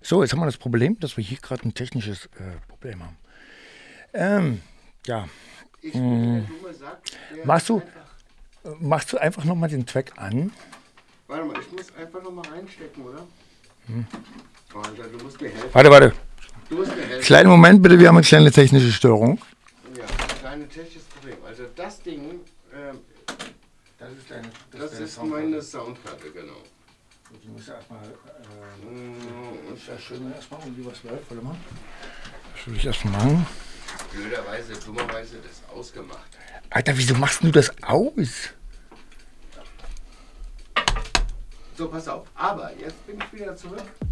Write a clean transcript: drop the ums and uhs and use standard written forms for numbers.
So, jetzt haben wir das Problem, dass wir hier gerade ein technisches Problem haben. Ja. Ich bin der dumme Sack, der Machst du einfach nochmal den Track an? Warte mal, ich muss einfach nochmal reinstecken, oder? Oh, Alter, du musst mir helfen. Warte. Du musst mir helfen. Kleinen Moment bitte, wir haben eine kleine technische Störung. Ja, kleine technisches Problem. Also das Ding, das ist meine Soundkarte, genau. Du musst ja erstmal, ist ja schön, erstmal irgendwie was läuft, warte mal. Das will ich erstmal machen. Blöderweise, dummerweise das ausgemacht. Alter, wieso machst du das aus? So, pass auf. Aber jetzt bin ich wieder zurück.